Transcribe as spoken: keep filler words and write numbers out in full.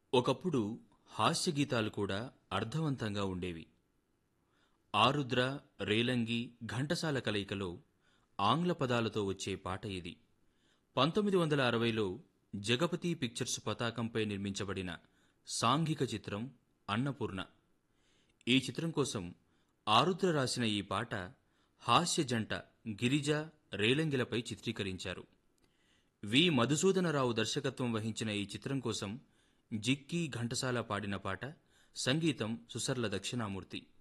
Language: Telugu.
ఒకప్పుడు హాస్య గీతాలు కూడా అర్థవంతంగా ఉండేవి. ఆరుద్ర, రేలంగి, ఘంటసాల కలయికలో ఆంగ్ల పదాలతో వచ్చే పాట ఇది. పంతొమ్మిది వందల అరవైలో జగపతి పిక్చర్స్ పతాకంపై నిర్మించబడిన సాంఘిక చిత్రం అన్నపూర్ణ. ఈ చిత్రం కోసం ఆరుద్ర రాసిన ఈ పాట హాస్య జంట గిరిజ, రేలంగిలపై చిత్రీకరించారు. వి మధుసూదనరావు దర్శకత్వం వహించిన ఈ చిత్రం కోసం జిక్కి, ఘంటసాల పాడిన పాట, సంగీతం సుసర్ల దక్షిణామూర్తి.